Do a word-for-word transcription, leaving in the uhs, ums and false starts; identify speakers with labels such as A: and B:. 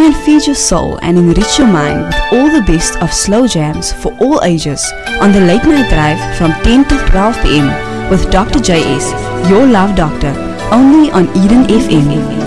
A: and feed your soul and enrich your mind with all the best of slow jams for all ages on the Late Night Drive from ten till twelve p m with Doctor J S, your love doctor, only on Eden F M.